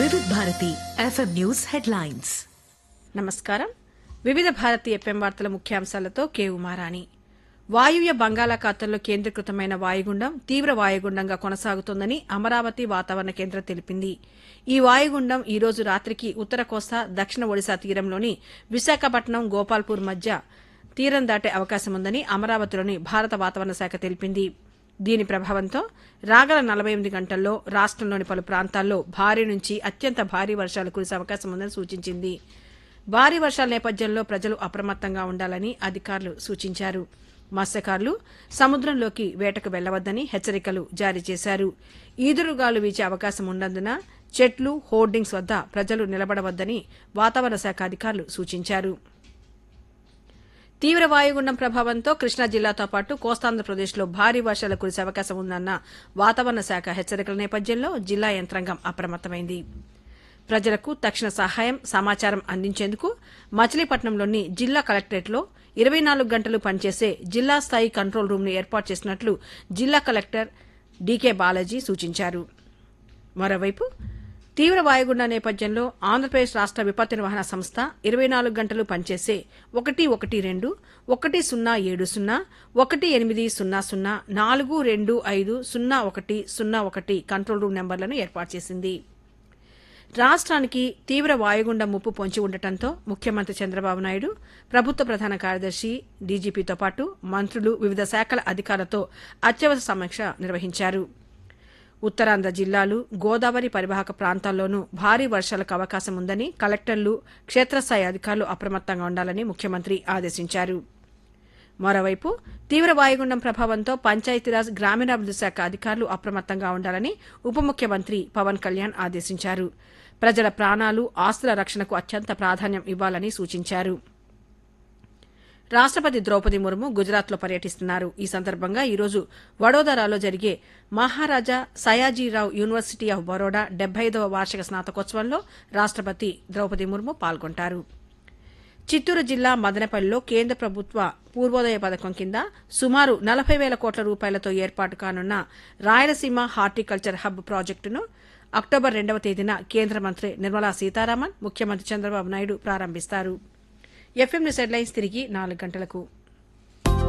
వివిధ Bharati FM news headlines. నమస్కారం. వివిధ భారతి ఎఫ్ఎం వార్తల ముఖ్యాంశాలతో కె ఉమారాణి. వాయువ్య బంగాళాఖాతంలో కేంద్రీకృతమైన వాయుగుండం తీవ్ర వాయుగుండంగా కొనసాగుతోందని అమరావతి వాతావరణ కేంద్రం తెలిపింది. ఈ వాయుగుండం ఈ రోజు రాత్రికి ఉత్తర కోస్తా దక్షిణ ఒడిశా తీరంలోని విశాఖపట్నం గోపాల్పూర్ మధ్య తీరం దాటే అవకాశముందని అమరావతిలోని భారత వాతావరణ శాఖ తెలిపింది. దీని ప్రభావంతో రాగల 48 గంటల్లో రాష్టంలోని పలు ప్రాంతాల్లో భారీ నుంచి అత్యంత భారీ వర్షాలు కురిసే అవకాశం ఉందని సూచించింది. భారీ వర్షాల నేపథ్యంలో ప్రజలు అప్రమత్తంగా ఉండాలని అధికారులు సూచించారు. మత్స్యకారులు సముద్రంలోకి వేటకు వెళ్లవద్దని హెచ్చరికలు జారీ చేశారు. ఈదురుగాలు వీచే అవకాశం ఉన్నందున చెట్లు, హోర్డింగ్స్ వద్ద ప్రజలు నిలబడవద్దని వాతావరణ శాఖ అధికారులు సూచించారు. తీవ్ర వాయుగుండం ప్రభావంతో కృష్ణా జిల్లాతో పాటు కోస్తాంధ్రప్రదేశ్లో భారీ వర్షాలు కురిసే అవకాశం ఉందన్న వాతావరణ శాఖ హెచ్చరికల నేపథ్యంలో జిల్లా యంత్రాంగం అప్రమత్తమైంది. ప్రజలకు తక్షణ సహాయం, సమాచారం అందించేందుకు మచిలీపట్నంలోని జిల్లా కలెక్టరేట్లో 24 గంటలు పనిచేసే జిల్లా స్థాయి కంట్రోల్ రూమ్ను ఏర్పాటు చేసినట్లు జిల్లా కలెక్టర్ డీకే బాలాజీ సూచించారు. మరోవైపు తీవ్ర వాయుగుండం నేపథ్యంలో ఆంధ్రప్రదేశ్ రాష్ట విపత్తు నిర్వహణ సంస్థ 24 గంటలు పనిచేసే 112 1070 1800 4250101 కంట్రోల్ రూమ్ నెంబర్లను ఏర్పాటు చేసింది. రాష్ట్రానికి తీవ్ర వాయుగుండం ముప్పు పొంచి ఉండటంతో ముఖ్యమంత్రి చంద్రబాబు నాయుడు, ప్రభుత్వ ప్రధాన కార్యదర్శి, డీజీపీతో పాటు మంత్రులు, వివిధ శాఖల అధికారులతో అత్యవసర సమీక్ష నిర్వహించారు. ఉత్తరాంధ్ర జిల్లాలు, గోదావరి పరివాహక ప్రాంతాల్లోనూ భారీ వర్షాలకు అవకాశం ఉందని కలెక్టర్లు, క్షేత్రస్థాయి అధికారులు అప్రమత్తంగా ఉండాలని ముఖ్యమంత్రి ఆదేశించారు. మరోవైపు తీవ్ర వాయుగుండం ప్రభావంతో పంచాయతీరాజ్, గ్రామీణాభివృద్ది శాఖ అధికారులు అప్రమత్తంగా ఉండాలని ఉప ముఖ్యమంత్రి పవన్ కళ్యాణ్ ఆదేశించారు. ప్రజల ప్రాణాలు, ఆస్తుల రక్షణకు అత్యంత ప్రాధాన్యం ఇవ్వాలని సూచించారు. రాష్టపతి ద్రౌపది ముర్ము గుజరాత్లో పర్యటిస్తున్నారు. ఈ సందర్భంగా ఈరోజు వడోదరాలో జరిగే మహారాజా సయాజీరావు యూనివర్సిటీ ఆఫ్ బరోడా 75వ వార్షిక స్నాతకోత్సవంలో రాష్టపతి ద్రౌపది ముర్ము పాల్గొంటారు. చిత్తూరు జిల్లా మదనపల్లిలో కేంద్ర ప్రభుత్వ పూర్వోదయ పథకం కింద సుమారు 40,000 కోట్ల రూపాయలతో ఏర్పాటు కానున్న రాయలసీమ హార్టికల్చర్ హబ్ ప్రాజెక్టును అక్టోబర్ 2వ తేదీన కేంద్ర మంత్రి నిర్మలా సీతారామన్, ముఖ్యమంత్రి చంద్రబాబు నాయుడు ప్రారంభిస్తారు. ఎఫ్ఎం న్యూస్ హెడ్లైన్స్ తిరిగి 4 గంటలకు.